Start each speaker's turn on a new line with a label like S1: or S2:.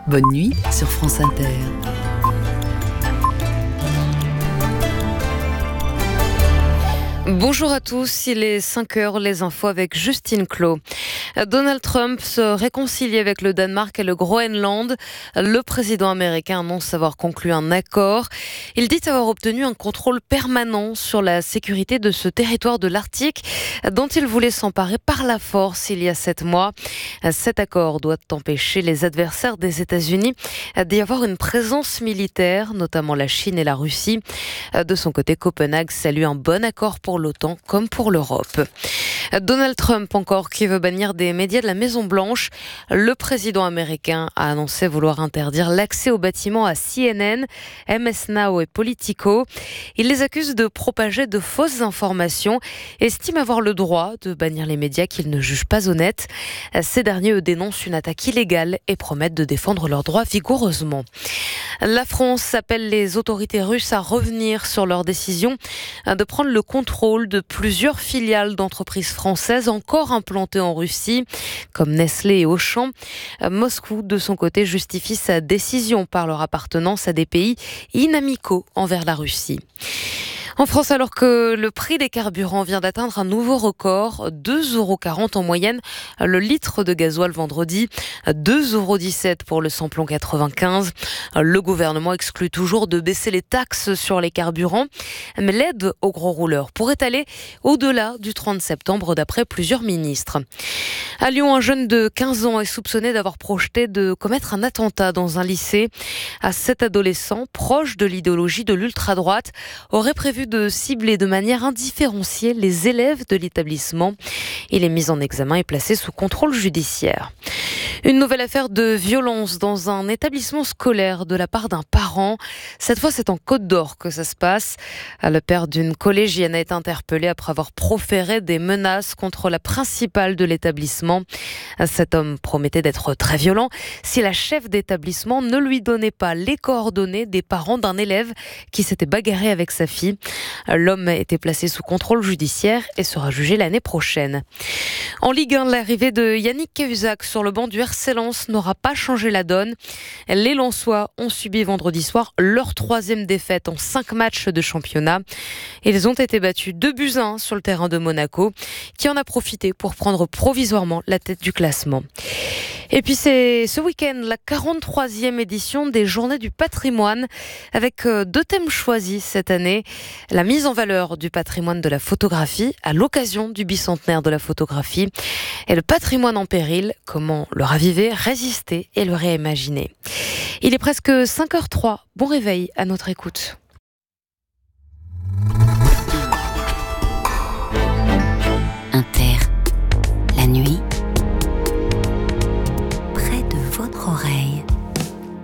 S1: Bonne nuit sur France Inter.
S2: Bonjour à tous, il est 5h, les infos avec Justine Clos. Donald Trump se réconcilie avec le Danemark et le Groenland. Le président américain annonce avoir conclu un accord. Il dit avoir obtenu un contrôle permanent sur la sécurité de ce territoire de l'Arctique dont il voulait s'emparer par la force il y a 7 mois. Cet accord doit empêcher les adversaires des États-Unis d'y avoir une présence militaire, notamment la Chine et la Russie. De son côté, Copenhague salue un bon accord pour l'OTAN comme pour l'Europe. Donald Trump encore qui veut bannir des médias de la Maison-Blanche. Le président américain a annoncé vouloir interdire l'accès aux bâtiments à CNN, MS Now et Politico. Il les accuse de propager de fausses informations, estime avoir le droit de bannir les médias qu'il ne juge pas honnêtes. Ces derniers eux dénoncent une attaque illégale et promettent de défendre leurs droits vigoureusement. La France appelle les autorités russes à revenir sur leur décision de prendre le contrôle de plusieurs filiales d'entreprises françaises encore implantées en Russie, comme Nestlé et Auchan. Moscou, de son côté, justifie sa décision par leur appartenance à des pays inamicaux envers la Russie. En France, alors que le prix des carburants vient d'atteindre un nouveau record, 2,40 € en moyenne le litre de gasoil vendredi, 2,17 € pour le samplon 95. Le gouvernement exclut toujours de baisser les taxes sur les carburants, mais l'aide aux gros rouleurs pourrait aller au-delà du 30 septembre d'après plusieurs ministres. À Lyon, un jeune de 15 ans est soupçonné d'avoir projeté de commettre un attentat dans un lycée. Cet adolescent, proche de l'idéologie de l'ultra-droite, aurait prévu de cibler de manière indifférenciée les élèves de l'établissement. Il est mis en examen et placé sous contrôle judiciaire. Une nouvelle affaire de violence dans un établissement scolaire de la part d'un parent. Cette fois, c'est en Côte d'Or que ça se passe. Le père d'une collégienne a été interpellé après avoir proféré des menaces contre la principale de l'établissement. Cet homme promettait d'être très violent si la chef d'établissement ne lui donnait pas les coordonnées des parents d'un élève qui s'était bagarré avec sa fille. L'homme a été placé sous contrôle judiciaire et sera jugé l'année prochaine. En Ligue 1, l'arrivée de Yannick Cahuzac sur le banc du RC Lens n'aura pas changé la donne. Les Lensois ont subi vendredi soir leur 3e défaite en 5 matchs de championnat. Ils ont été battus 2-1 sur le terrain de Monaco, qui en a profité pour prendre provisoirement la tête du classement. Et puis c'est ce week-end la 43e édition des Journées du patrimoine avec 2 thèmes choisis cette année. La mise en valeur du patrimoine de la photographie à l'occasion du bicentenaire de la photographie et le patrimoine en péril, comment le raviver, résister et le réimaginer. Il est presque 5h03. Bon réveil à notre écoute.